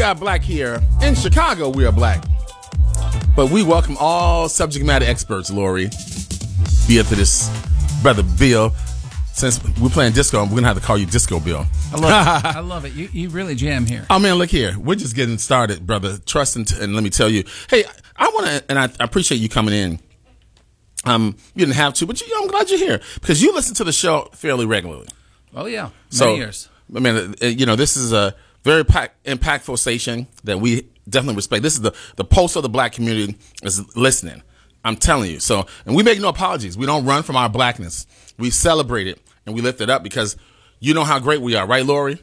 are black here. In Chicago, we are black. But we welcome all subject matter experts, Lori. Be it for this brother Bill. Since we're playing disco, we're going to have to call you Disco Bill. I love it. I love it. You really jam here. Oh, man, look here. We're just getting started, brother. Trust and let me tell you. Hey, I want to, and I appreciate you coming in. You didn't have to, but I'm glad you're here because you listen to the show fairly regularly. Oh, yeah. Many years. I mean, this is a very impactful station that we definitely respect. This is the pulse of the black community is listening. I'm telling you. So, and we make no apologies. We don't run from our blackness. We celebrate it and we lift it up because you know how great we are, right, Lori?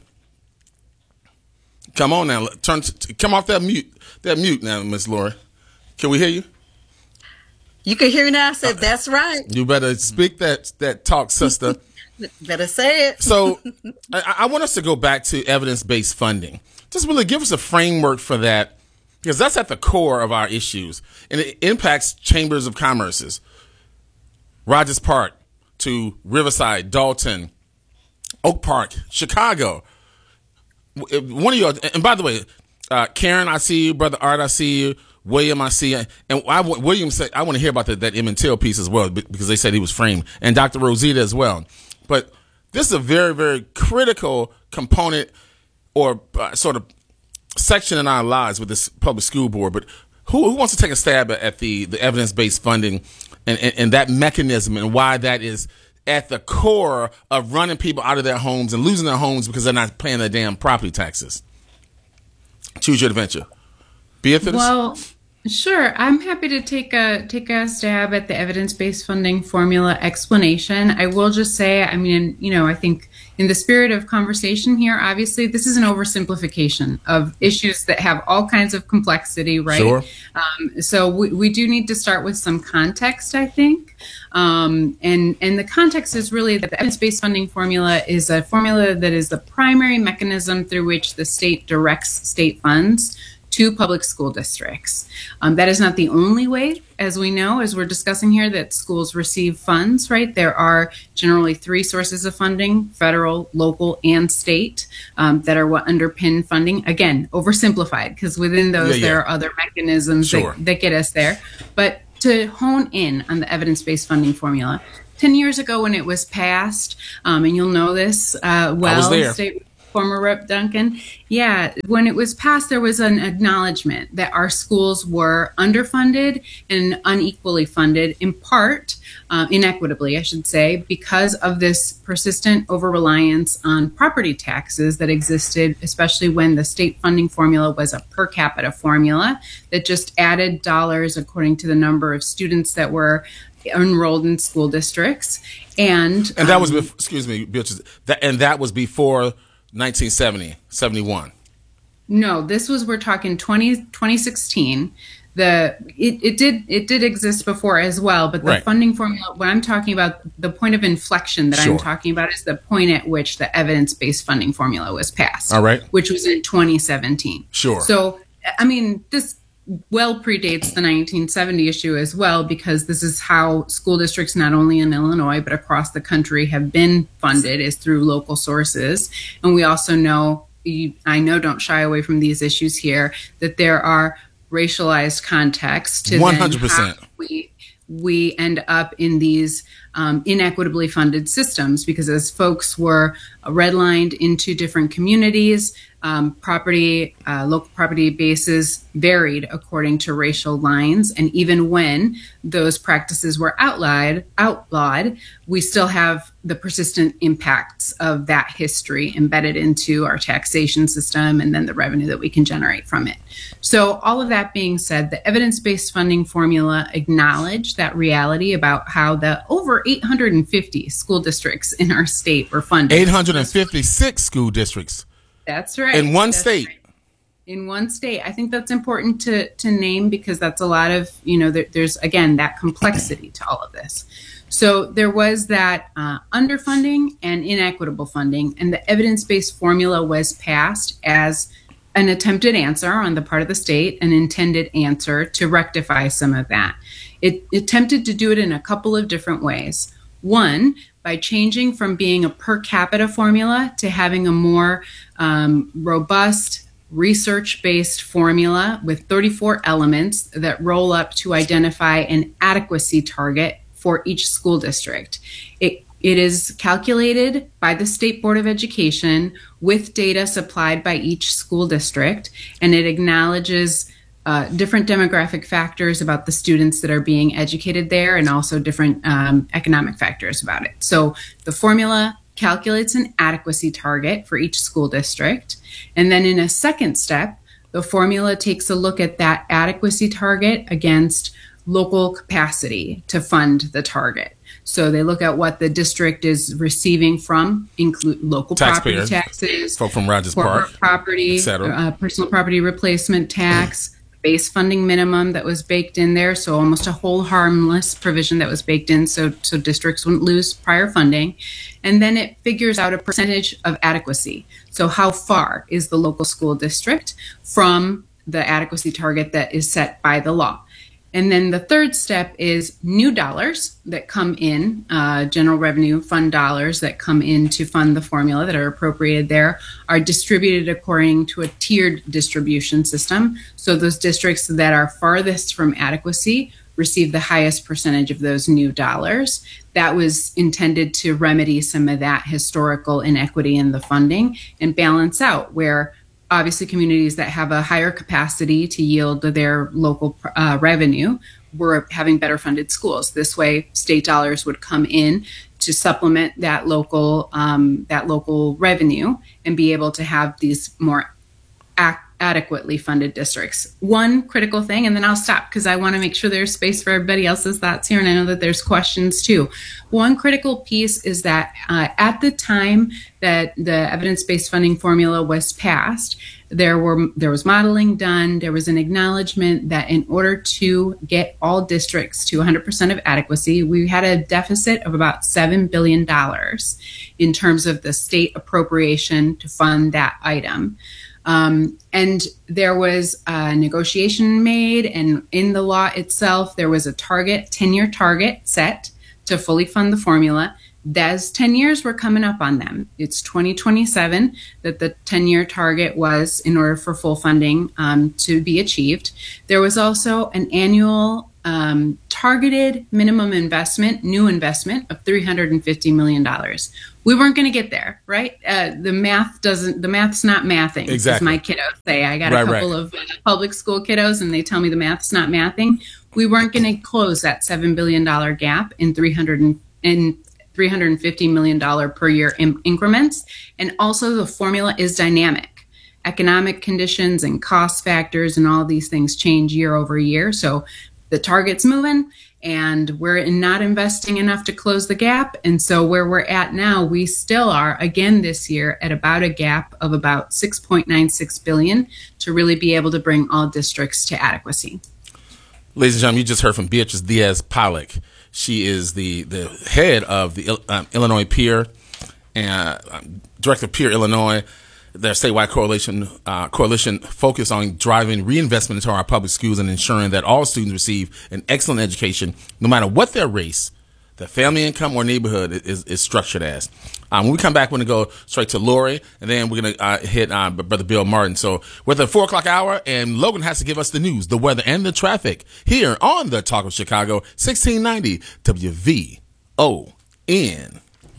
Come on now, come off that mute now, Miss Lori. Can we hear you? You can hear me now. I said, that's right. You better speak that talk, sister. Better say it. So I want us to go back to evidence-based funding. Just really give us a framework for that because that's at the core of our issues. And it impacts chambers of commerces, Rogers Park to Riverside, Dalton, Oak Park, Chicago. One of you, and by the way, Karen, I see you. Brother Art, I see you. William, I see you. And William said, I want to hear about that Emmett Till piece as well because they said he was framed. And Dr. Rosita as well. But this is a very, very critical component or sort of section in our lives with this public school board. But who wants to take a stab at the evidence-based funding and that mechanism and why that is at the core of running people out of their homes and losing their homes because they're not paying their damn property taxes? Choose your adventure. Beatrice? Well, sure. I'm happy to take a stab at the evidence-based funding formula explanation. I will just say, I mean, I think in the spirit of conversation here, obviously, this is an oversimplification of issues that have all kinds of complexity, right? Sure. So we do need to start with some context, I think. And the context is really that the evidence-based funding formula is a formula that is the primary mechanism through which the state directs state funds to public school districts. That is not the only way, as we know, as we're discussing here, that schools receive funds, right? There are generally three sources of funding: federal, local, and state, that are what underpin funding. Again, oversimplified, because within those there are other mechanisms that get us there. But to hone in on the evidence-based funding formula, 10 years ago when it was passed, and you'll know this well, former Rep. Duncan. Yeah, when it was passed, there was an acknowledgement that our schools were underfunded and unequally funded, in part, inequitably, I should say, because of this persistent over-reliance on property taxes that existed, especially when the state funding formula was a per capita formula that just added dollars according to the number of students that were enrolled in school districts. And that was, excuse me, that was before 1971. No, we're talking 2016. It did exist before as well, but the funding formula, what I'm talking about, the point of inflection that I'm talking about is the point at which the evidence-based funding formula was passed. All right. Which was in 2017. Sure. So, I mean, this well predates the 1970 issue as well, because this is how school districts, not only in Illinois, but across the country, have been funded, is through local sources. And we also know, don't shy away from these issues here, that there are racialized contexts to 100%. We end up in these inequitably funded systems, because as folks were redlined into different communities, local property bases varied according to racial lines. And even when those practices were outlawed, we still have the persistent impacts of that history embedded into our taxation system and then the revenue that we can generate from it. So all of that being said, the evidence-based funding formula acknowledged that reality about how the over 850 school districts in our state were funded. 856 school districts. That's right. In one state. Right. In one state. I think that's important to name, because that's a lot of, there's, again, that complexity to all of this. So there was that underfunding and inequitable funding, and the evidence-based formula was passed as an attempted answer on the part of the state, an intended answer to rectify some of that. It attempted to do it in a couple of different ways. One, by changing from being a per capita formula to having a more robust research-based formula with 34 elements that roll up to identify an adequacy target for each school district. It is calculated by the State Board of Education with data supplied by each school district, and it acknowledges different demographic factors about the students that are being educated there, and also different economic factors about it. So the formula calculates an adequacy target for each school district. And then in a second step, the formula takes a look at that adequacy target against local capacity to fund the target. So they look at what the district is receiving from, include local property taxes, folk from Rogers Park, property, personal property replacement tax, base funding minimum that was baked in there. So almost a whole harmless provision that was baked in, so districts wouldn't lose prior funding. And then it figures out a percentage of adequacy. So how far is the local school district from the adequacy target that is set by the law? And then the third step is new dollars that come in, general revenue fund dollars that come in to fund the formula that are appropriated there are distributed according to a tiered distribution system. So those districts that are farthest from adequacy receive the highest percentage of those new dollars. That was intended to remedy some of that historical inequity in the funding and balance out where obviously communities that have a higher capacity to yield their local revenue were having better funded schools. This way, state dollars would come in to supplement that local revenue and be able to have these more adequately funded districts. One critical thing, and then I'll stop because I want to make sure there's space for everybody else's thoughts here, and I know that there's questions too. One critical piece is that at the time that the evidence-based funding formula was passed, there was modeling done. There was an acknowledgement that in order to get all districts to 100% of adequacy, we had a deficit of about $7 billion in terms of the state appropriation to fund that item. And there was a negotiation made, and in the law itself, there was a 10-year target set to fully fund the formula. Those 10 years were coming up on them. It's 2027 that the 10-year target was in order for full funding to be achieved. There was also an annual targeted minimum investment, new investment of $350 million. We weren't going to get there, right? The math's not mathing. Exactly. As my kiddos say. I got a couple of public school kiddos and they tell me the math's not mathing. We weren't going to close that $7 billion gap in $350 million per year increments. And also the formula is dynamic. Economic conditions and cost factors and all these things change year over year. So the target's moving and we're not investing enough to close the gap. And so where we're at now, we still are again this year at about a gap of about $6.96 billion to really be able to bring all districts to adequacy. Ladies and gentlemen, you just heard from Beatrice Diaz-Pollock. She is the head of the Illinois Peer and Director of Peer Illinois. Their statewide coalition focused on driving reinvestment into our public schools and ensuring that all students receive an excellent education, no matter what their race, their family income, or neighborhood is structured as. When we come back, we're going to go straight to Lori, and then we're going to hit Brother Bill Martin. So we're at the 4 o'clock hour, and Logan has to give us the news, the weather, and the traffic here on the Talk of Chicago, 1690 WVON.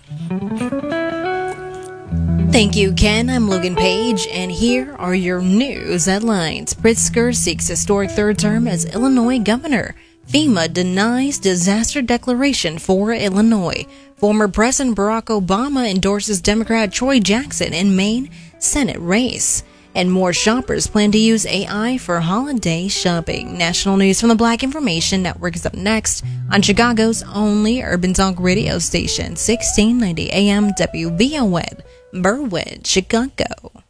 Thank you, Ken. I'm Logan Page, and here are your news headlines. Pritzker seeks historic third term as Illinois governor. FEMA denies disaster declaration for Illinois. Former President Barack Obama endorses Democrat Troy Jackson in Maine Senate race. And more shoppers plan to use AI for holiday shopping. National news from the Black Information Network is up next on Chicago's only urban talk radio station, 1690 AM WVON, Berwyn, Chicago.